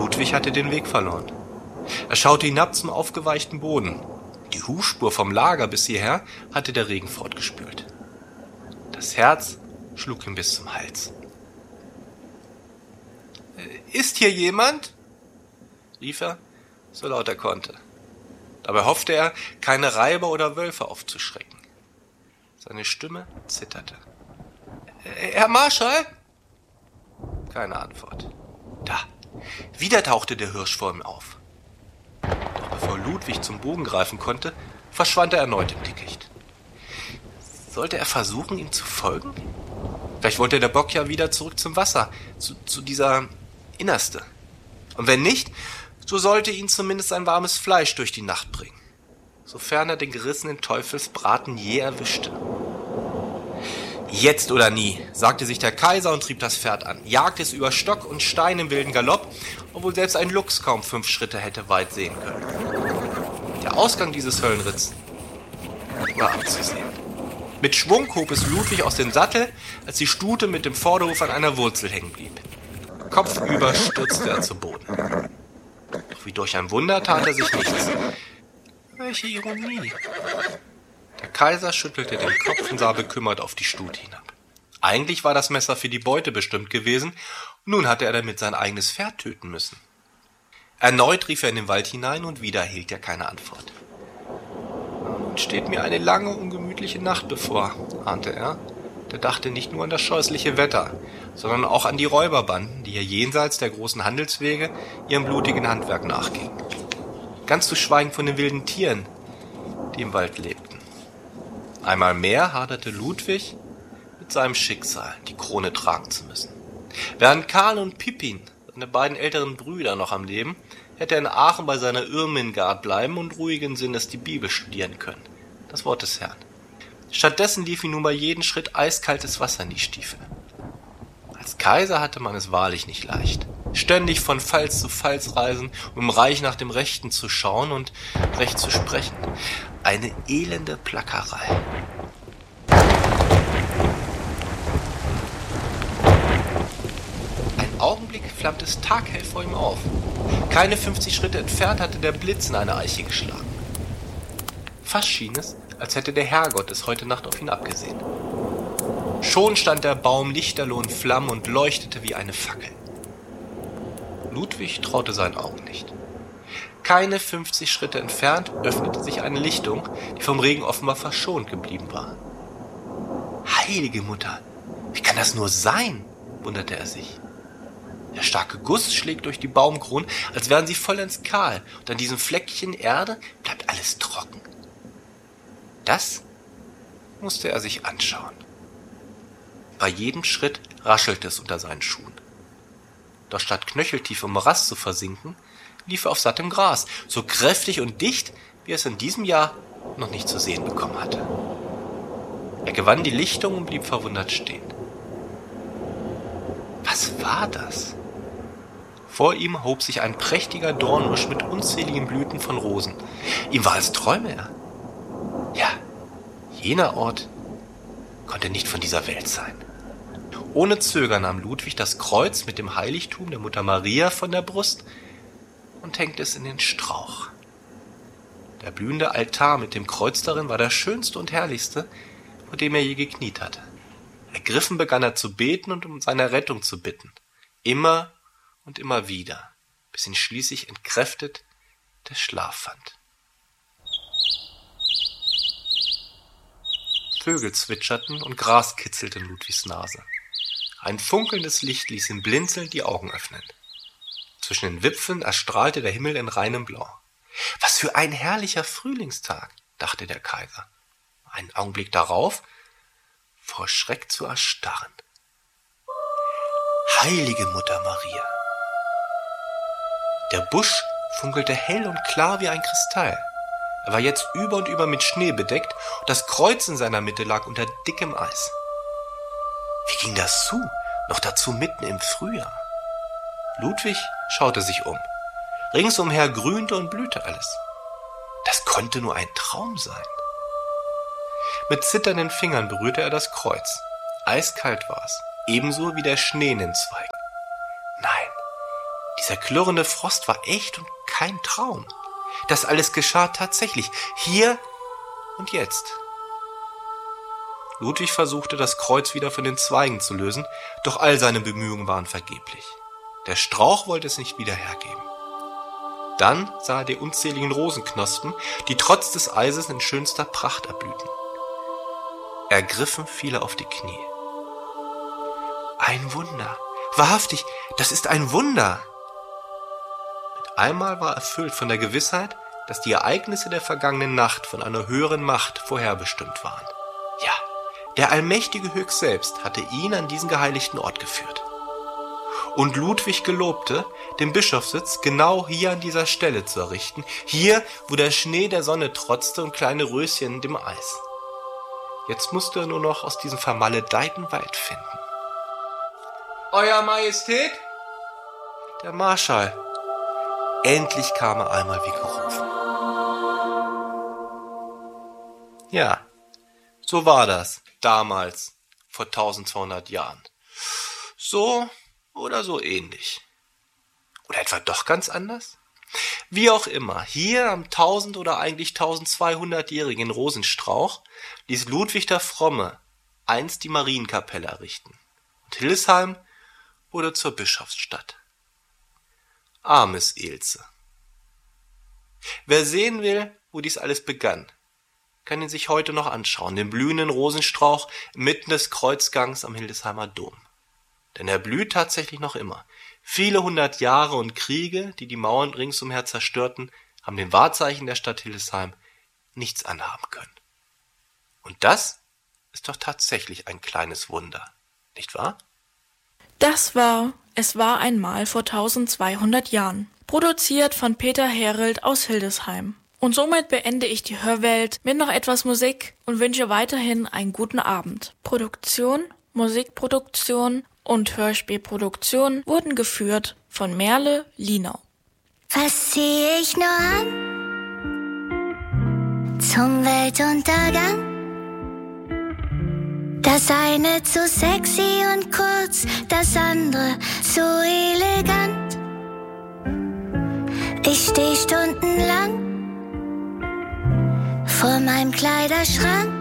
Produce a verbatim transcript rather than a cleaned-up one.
Ludwig hatte den Weg verloren. Er schaute hinab zum aufgeweichten Boden. Die Hufspur vom Lager bis hierher hatte der Regen fortgespült. Das Herz schlug ihm bis zum Hals. »Ist hier jemand?« rief er, so laut er konnte. Dabei hoffte er, keine Reiber oder Wölfe aufzuschrecken. Seine Stimme zitterte. »Herr Marschall?« Keine Antwort. Da, wieder tauchte der Hirsch vor ihm auf. Doch bevor Ludwig zum Bogen greifen konnte, verschwand er erneut im Dickicht. Sollte er versuchen, ihm zu folgen? Vielleicht wollte der Bock ja wieder zurück zum Wasser, zu, zu dieser Innerste. Und wenn nicht, so sollte ihn zumindest ein warmes Fleisch durch die Nacht bringen, sofern er den gerissenen Teufelsbraten je erwischte. Jetzt oder nie, sagte sich der Kaiser und trieb das Pferd an, jagte es über Stock und Stein im wilden Galopp, obwohl selbst ein Luchs kaum fünf Schritte hätte weit sehen können. Der Ausgang dieses Höllenritts war abzusehen. Mit Schwung hob es Ludwig aus dem Sattel, als die Stute mit dem Vorderhuf an einer Wurzel hängen blieb. Kopfüber stürzte er zu Boden. Doch wie durch ein Wunder tat er sich nichts. Welche Ironie! Der Kaiser schüttelte den Kopf und sah bekümmert auf die Stute hinab. Eigentlich war das Messer für die Beute bestimmt gewesen, und nun hatte er damit sein eigenes Pferd töten müssen. Erneut rief er in den Wald hinein, und wieder erhielt er keine Antwort. Nun steht mir eine lange, ungemütliche Nacht bevor, ahnte er. Der dachte nicht nur an das scheußliche Wetter, sondern auch an die Räuberbanden, die hier jenseits der großen Handelswege ihrem blutigen Handwerk nachgingen. Ganz zu schweigen von den wilden Tieren, die im Wald lebten. Einmal mehr haderte Ludwig mit seinem Schicksal, die Krone tragen zu müssen. Während Karl und Pippin, seine beiden älteren Brüder, noch am Leben, hätte er in Aachen bei seiner Irmingard bleiben und ruhigen Sinnes die Bibel studieren können. Das Wort des Herrn. Stattdessen lief ihm nun bei jedem Schritt eiskaltes Wasser in die Stiefel. Als Kaiser hatte man es wahrlich nicht leicht. Ständig von Pfalz zu Pfalz reisen, um im Reich nach dem Rechten zu schauen und Recht zu sprechen. Eine elende Plackerei. Ein Augenblick flammte es taghell vor ihm auf. Keine fünfzig Schritte entfernt hatte der Blitz in eine Eiche geschlagen. Fast schien es, als hätte der Herrgott es heute Nacht auf ihn abgesehen. Schon stand der Baum lichterloh in Flammen und leuchtete wie eine Fackel. Ludwig traute seinen Augen nicht. Keine fünfzig Schritte entfernt öffnete sich eine Lichtung, die vom Regen offenbar verschont geblieben war. Heilige Mutter, wie kann das nur sein? Wunderte er sich. Der starke Guss schlägt durch die Baumkronen, als wären sie vollends kahl, und an diesem Fleckchen Erde bleibt alles trocken. Das musste er sich anschauen. Bei jedem Schritt raschelte es unter seinen Schuhen. Doch statt knöcheltief im Morast zu versinken, lief er auf sattem Gras, so kräftig und dicht, wie er es in diesem Jahr noch nicht zu sehen bekommen hatte. Er gewann die Lichtung und blieb verwundert stehen. Was war das? Vor ihm hob sich ein prächtiger Dornbusch mit unzähligen Blüten von Rosen. Ihm war, als träume er. Ja, jener Ort konnte nicht von dieser Welt sein. Ohne Zögern nahm Ludwig das Kreuz mit dem Heiligtum der Mutter Maria von der Brust und hängte es in den Strauch. Der blühende Altar mit dem Kreuz darin war der schönste und herrlichste, vor dem er je gekniet hatte. Ergriffen begann er zu beten und um seine Rettung zu bitten. Immer und immer wieder, bis ihn schließlich entkräftet der Schlaf fand. Vögel zwitscherten und Gras kitzelte in Ludwigs Nase. Ein funkelndes Licht ließ ihn blinzelnd die Augen öffnen. Zwischen den Wipfeln erstrahlte der Himmel in reinem Blau. Was für ein herrlicher Frühlingstag, dachte der Kaiser. Einen Augenblick darauf, vor Schreck zu erstarren. Heilige Mutter Maria! Der Busch funkelte hell und klar wie ein Kristall. Er war jetzt über und über mit Schnee bedeckt und das Kreuz in seiner Mitte lag unter dickem Eis. Wie ging das zu? Noch dazu mitten im Frühjahr. Ludwig schaute sich um. Ringsumher grünte und blühte alles. Das konnte nur ein Traum sein. Mit zitternden Fingern berührte er das Kreuz. Eiskalt war es, ebenso wie der Schnee in den Zweigen. Nein, Dieser klirrende Frost war echt und kein Traum. Das alles geschah tatsächlich, hier und jetzt. Ludwig versuchte, das Kreuz wieder von den Zweigen zu lösen, doch all seine Bemühungen waren vergeblich. Der Strauch wollte es nicht wieder hergeben. Dann sah er die unzähligen Rosenknospen, die trotz des Eises in schönster Pracht erblühten. Ergriffen fiel er auf die Knie. Ein Wunder! Wahrhaftig, das ist ein Wunder! Mit einmal war er erfüllt von der Gewissheit, dass die Ereignisse der vergangenen Nacht von einer höheren Macht vorherbestimmt waren. Ja, der allmächtige Höchst selbst hatte ihn an diesen geheiligten Ort geführt. Und Ludwig gelobte, den Bischofssitz genau hier an dieser Stelle zu errichten, hier, wo der Schnee der Sonne trotzte und kleine Röschen in dem Eis. Jetzt musste er nur noch aus diesem vermaledeiten Wald finden. Euer Majestät? Der Marschall. Endlich kam er einmal wie gerufen. Ja, so war das damals, vor eintausendzweihundert Jahren. So oder so ähnlich. Oder etwa doch ganz anders? Wie auch immer, hier am tausend- oder eigentlich tausendzweihundertjährigen Rosenstrauch ließ Ludwig der Fromme einst die Marienkapelle errichten. Und Hildesheim wurde zur Bischofsstadt. Armes Ilse. Wer sehen will, wo dies alles begann, kann ihn sich heute noch anschauen, den blühenden Rosenstrauch inmitten des Kreuzgangs am Hildesheimer Dom. Denn er blüht tatsächlich noch immer. Viele hundert Jahre und Kriege, die die Mauern ringsumher zerstörten, haben den Wahrzeichen der Stadt Hildesheim nichts anhaben können. Und das ist doch tatsächlich ein kleines Wunder, nicht wahr? Das war Es war einmal vor tausendzweihundert Jahren, produziert von Peter Herold aus Hildesheim. Und somit beende ich die Hörwelt mit noch etwas Musik und wünsche weiterhin einen guten Abend. Produktion, Musikproduktion und Hörspielproduktion wurden geführt von Merle Lienau. Was zieh ich nur an zum Weltuntergang? Das eine zu sexy und kurz, das andere zu elegant. Ich steh stundenlang vor meinem Kleiderschrank